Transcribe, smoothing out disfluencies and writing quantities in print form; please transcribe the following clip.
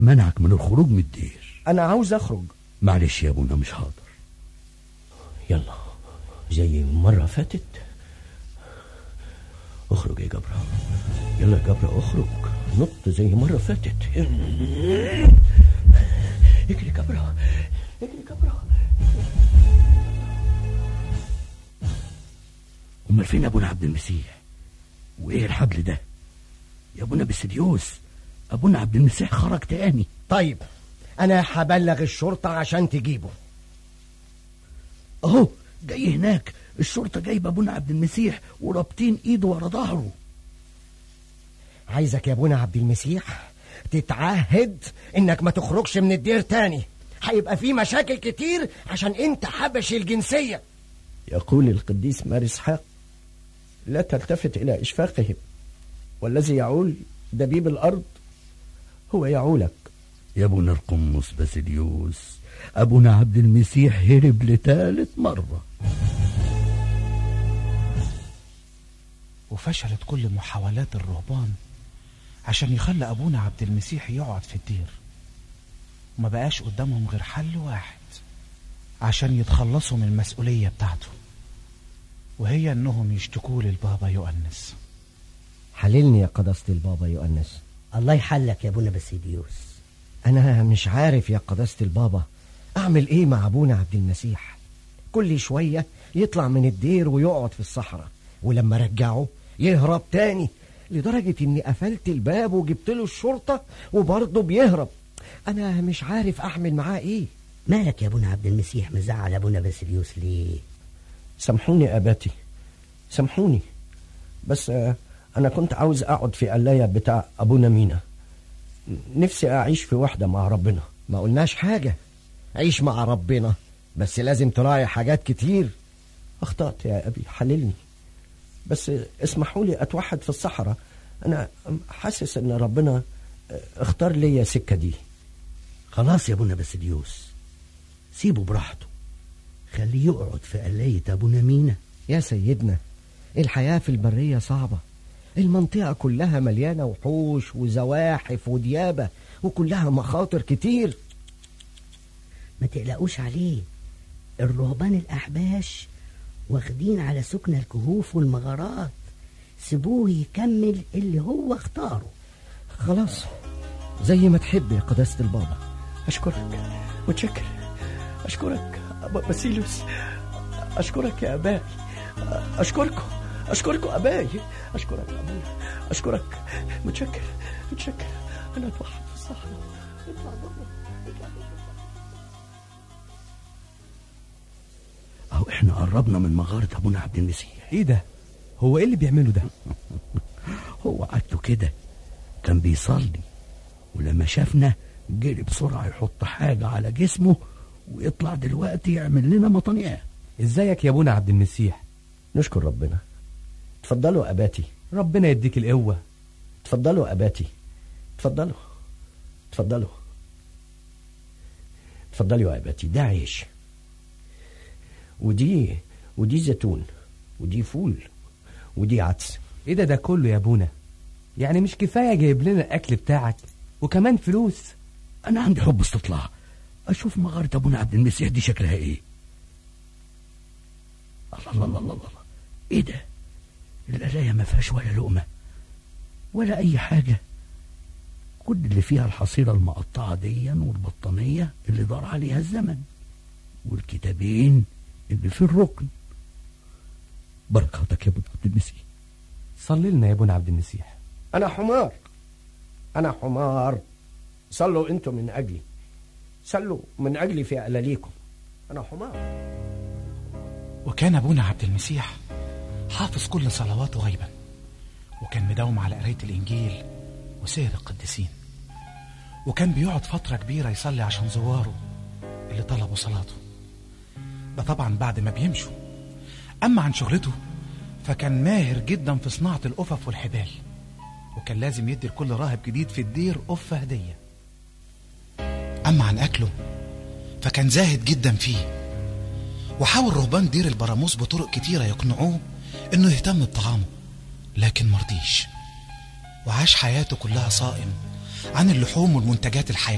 منعك من الخروج من الدير. انا عاوز اخرج. معلش يا ابونا مش هقدر. يلا زي مرة فاتت. اخرج يا جبرة، يلا يا جبرة اخرج، نط زي مرة فاتت. اجري جبرة، اجري جبرة. امال فين ابونا عبد المسيح؟ وايه الحبل ده يا ابونا بسديوس؟ ابونا عبد المسيح خرج تاني. طيب انا هبلغ الشرطة عشان تجيبه. اهو جاي هناك، الشرطة جايبه ابونا عبد المسيح ورابطين ايده ورا ظهره. عايزك يا ابونا عبد المسيح تتعهد انك ما تخرجش من الدير تاني، هيبقى في مشاكل كتير عشان انت حبشي الجنسية. يقول القديس مار إسحاق: لا تلتفت إلى إشفاقهم، والذي يعول دبيب الأرض هو يعولك. يا ابونا القمص باسيليوس، ابونا عبد المسيح هرب لثالث مرة. وفشلت كل محاولات الرهبان عشان يخلي ابونا عبد المسيح يقعد في الدير، وما بقاش قدامهم غير حل واحد عشان يتخلصوا من المسؤولية بتاعته، وهي انهم يشتكوا للبابا يؤنس. حللني يا قداسة البابا يؤنس. الله يحلك يا ابونا باسيليوس. انا مش عارف يا قداسة البابا اعمل ايه مع ابونا عبد المسيح. كل شوية يطلع من الدير ويقعد في الصحراء، ولما رجعه يهرب تاني، لدرجة اني قفلت الباب وجبت له الشرطة وبرضه بيهرب. انا مش عارف اعمل معاه ايه. مالك يا ابونا عبد المسيح مزعل ابونا باسيليوس ليه؟ سامحوني اباتي، سامحوني، بس انا كنت عاوز اقعد في قلاية بتاع ابونا مينا. نفسي اعيش في وحدة مع ربنا. ما قلناش حاجة، عيش مع ربنا، بس لازم تراعي حاجات كتير. اخطأت يا ابي، حللني، بس اسمحوا لي اتوحد في الصحراء. انا حاسس ان ربنا اختار لي السكة دي. خلاص يا ابونا باسيليوس، سيبه براحته، خليه يقعد في قلاية ابونا مينا. يا سيدنا الحياة في البرية صعبة، المنطقة كلها مليانة وحوش وزواحف وديابة، وكلها مخاطر كتير. ما تقلقوش عليه، الرهبان الأحباش واخدين على سكن الكهوف والمغارات، سيبوه يكمل اللي هو اختاره. خلاص زي ما تحب يا قداسة البابا. أشكرك، متشكر، أشكرك أبا باسيليوس، أشكرك يا أباي، أشكركم أباي، أشكرك أبونا، أشكرك، متشكر، أنا أتوحد في الصحراء. اطلع بره. اهو احنا قربنا من مغارة ابونا عبد المسيح. ايه ده؟ هو ايه اللي بيعمله ده؟ هو عادته كده، كان بيصلي ولما شافنا جري بسرعة يحط حاجة على جسمه ويطلع دلوقتي يعمل لنا مطنيات. ازيك يا ابونا عبد المسيح؟ نشكر ربنا. تفضلوا أباتي. ربنا يديك القوة. تفضلوا أباتي، تفضلوا يا أباتي. ده عيش، ودي زيتون، ودي فول، ودي عدس. ايه ده كله يا ابونا؟ يعني مش كفاية جايب لنا الأكل بتاعك وكمان فلوس؟ أنا عندي حب استطلاع، أشوف مغارة أبونا عبد المسيح دي شكلها إيه. الله، إيه ده؟ القلاية ما فيهاش ولا لقمة ولا أي حاجة، كل اللي فيها الحصيرة المقطعة دي والبطانية اللي دار عليها الزمن والكتابين اللي في الركن. بركاتك يا ابونا عبد المسيح. صلي لنا يا ابونا عبد المسيح. أنا حمار. صلوا أنتم من أجلي، صلوا من أجلي في ألاليكم. أنا حمار. وكان ابونا عبد المسيح حافظ كل صلواته غيبا، وكان مداوم على قراية الإنجيل وسير القديسين، وكان بيقعد فترة كبيرة يصلي عشان زواره اللي طلبوا صلاته. ده طبعا بعد ما بيمشوا. أما عن شغلته فكان ماهر جدا في صناعة القفف والحبال، وكان لازم يدي لكل راهب جديد في الدير قفة هدية. أما عن أكله فكان زاهد جدا فيه، وحاول رهبان دير البراموس بطرق كتيرة يقنعوه إنه يهتم بطعامه، لكن مرضيش، وعاش حياته كلها صائم عن اللحوم والمنتجات الحيوانية.